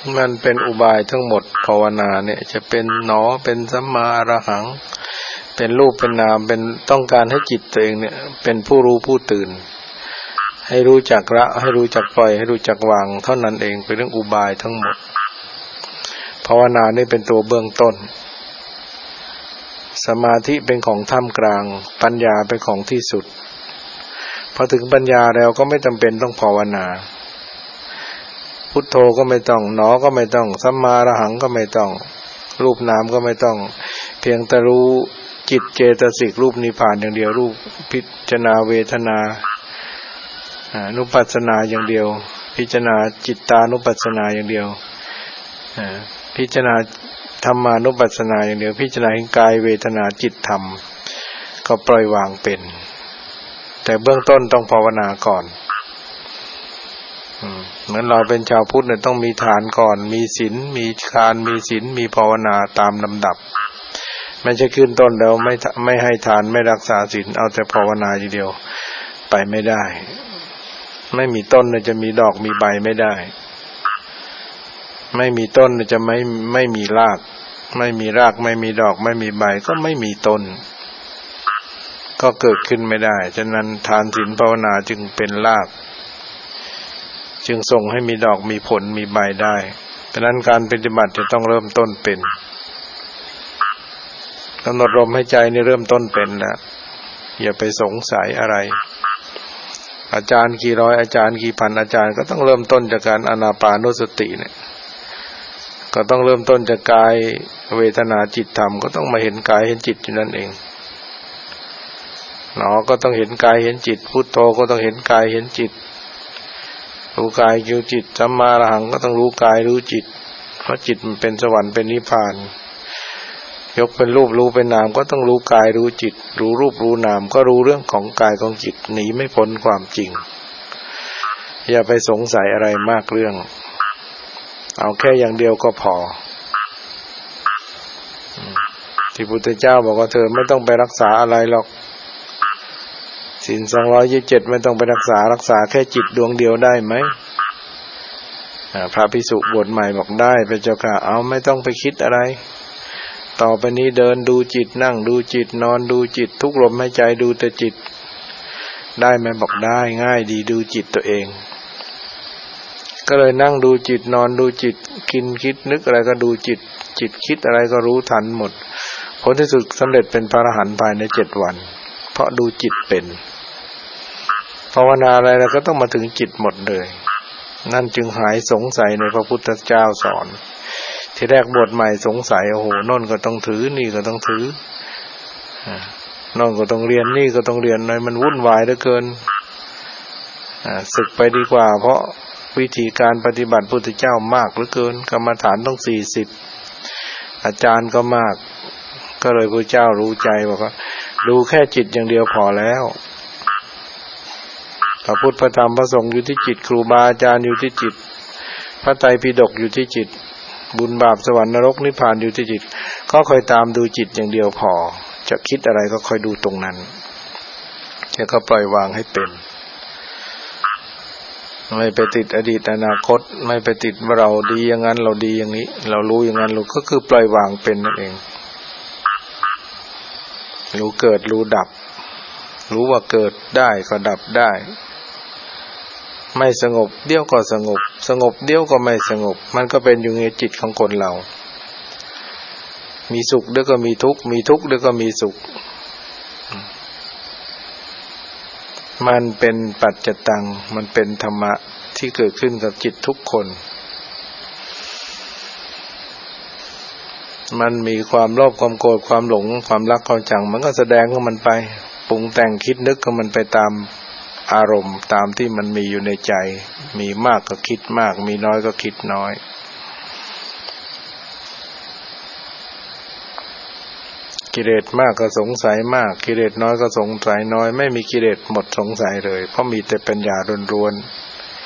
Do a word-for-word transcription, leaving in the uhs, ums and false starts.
มันเป็นอุบายทั้งหมดภาวนาเนี่ยจะเป็นหนอเป็นสัมมาอรหังเป็นรูปเป็นนามเป็นต้องการให้จิตตัวเองเนี่ยเป็นผู้รู้ผู้ตื่นให้รู้จักละให้รู้จักปล่อยให้รู้จักวางเท่านั้นเองเป็นเรื่องอุบายทั้งหมดภาวนานี่เป็นตัวเบื้องต้นสมาธิเป็นของท่ามกลางปัญญาเป็นของที่สุดพอถึงปัญญาแล้วก็ไม่จำเป็นต้องภาวนาพุทโธก็ไม่ต้องหนอก็ไม่ต้องสัมมาอรหังก็ไม่ต้องรูปนามก็ไม่ต้องเพียงแต่รู้จิตเจตสิกรูปนิพพานอย่างเดียวรูปพิจารณาเวทนาอนุปัสสนาอย่างเดียวพิจารณาจิตตานุปัสสนาอย่างเดียวพิจารณาธรรมานุปัสสนาอย่างเดียวพิจารณาเห็นกายเวทนาจิตธรรมก็ปล่อยวางเป็นแต่เบื้องต้นต้องภาวนาก่อนเหมือนเราเป็นชาวพุทธเนี่ยต้องมีฐานก่อนมีศีลมีฌานมีศีลมีภาวนาตามลำดับไม่ใช่ขึ้นต้นแล้วไม่ไม่ให้ทานไม่รักษาศีลเอาแต่ภาวนาอย่างเดียวไปไม่ได้ไม่มีต้นจะมีดอกมีใบไม่ได้ไม่มีต้นจะไม่ไม่มีรากไม่มีรากไม่มีดอกไม่มีใบก็ไม่มีต้นก็เกิดขึ้นไม่ได้ฉะนั้นทานศีลภาวนาจึงเป็นรากจึงส่งให้มีดอกมีผลมีใบได้ฉะนั้นการปฏิบัติจะต้องเริ่มต้นเป็นกำหนดลมหายใจนี่เริ่มต้นเป็นแล้วอย่าไปสงสัยอะไรอาจารย์กี่ร้อยอาจารย์กี่พันอาจารย์ก็ต้องเริ่มต้นจากการอานาปานสติเนี่ยก็ต้องเริ่มต้นจากกายเวทนาจิตธรรมก็ต้องมาเห็นกายเห็นจิตอยู่นั่นเองหนอก็ต้องเห็นกายเห็นจิตพุทโธก็ต้องเห็นกายเห็นจิตรู้กายรู้จิตสัมมาอรหังก็ต้องรู้กายรู้จิตเพราะจิตมันเป็นสวรรค์เป็นนิพพานยกเป็นรูปรู้เป็นนามก็ต้องรู้กายรู้จิตรู้รูปรู้นามก็รู้เรื่องของกายของจิตหนีไม่พ้นความจริงอย่าไปสงสัยอะไรมากเรื่องเอาแค่อย่างเดียวก็พอที่พุทธเจ้าบอกว่าเธอไม่ต้องไปรักษาอะไรหรอกศีลสองร้อยยี่สิบเจ็ดไม่ต้องไปรักษารักษาแค่จิตดวงเดียวได้ไหมพระภิกษุบวชใหม่บอกได้พระเจ้าค่ะเอาไม่ต้องไปคิดอะไรต่อไปนี้เดินดูจิตนั่งดูจิตนอนดูจิตทุกลมหายใจดูแต่จิตได้ไหมบอกได้ง่ายดีดูจิตตัวเองก็เลยนั่งดูจิตนอนดูจิตกินคิดนึกอะไรก็ดูจิตจิตคิดอะไรก็รู้ทันหมดผลที่สุดสำเร็จเป็นพระอรหันต์ภายในเจ็ดวันเพราะดูจิตเป็นภาวนาอะไรเราก็ต้องมาถึงจิตหมดเลยนั่นจึงหายสงสัยในพระพุทธเจ้าสอนทีแรกบวชใหม่สงสัยโอ้โหโน่นก็ต้องถือนี่ก็ต้องถือโน่นก็ต้องเรียนนี่ก็ต้องเรียนอะไรมันวุ่นวายเหลือเกินศึกไปดีกว่าเพราะวิธีการปฏิบัติพุทธเจ้ามากเหลือเกินกรรมฐานต้องสี่สิบอาจารย์ก็มากก็เลยพระเจ้ารู้ใจบอกว่าดูแค่จิตอย่างเดียวพอแล้วพระพุทธพระธรรมพระสงฆ์อยู่ที่จิตครูบาอาจารย์อยู่ที่จิตพระไตรปิฎกอยู่ที่จิตบุญบาปสวรรค์นรกนิพพานอยู่ที่จิตก็คอยตามดูจิตอย่างเดียวพอจะคิดอะไรก็คอยดูตรงนั้นแล้วก็ปล่อยวางให้เป็นไม่ไปติดอดีตอนาคตไม่ไปติดว่าเราดีอย่างนั้นเราดีอย่างนี้เรารู้อย่างนั้นเราก็คือปล่อยวางเป็นนั่นเองรู้เกิดรู้ดับรู้ว่าเกิดได้ก็ดับได้ไม่สงบเดี๋ยวก็สงบสงบเดี๋ยวก็ไม่สงบมันก็เป็นอยู่ในจิตของคนเรามีสุขเดี๋ยวก็มีทุกข์มีทุกข์เดี๋ยวก็มีสุขมันเป็นปัจจตังมันเป็นธรรมะที่เกิดขึ้นกับจิตทุกคนมันมีความโลภความโกรธความหลงความรักความชังมันก็แสดงของมันไปปรุงแต่งคิดนึกของมันไปตามอารมณ์ตามที่มันมีอยู่ในใจมีมากก็คิดมากมีน้อยก็คิดน้อยกิเลสมากก็สงสัยมากกิเลสน้อยก็สงสัยน้อยไม่มีกิเลสหมดสงสัยเลยเพราะมีแต่ปัญญาล้วนๆ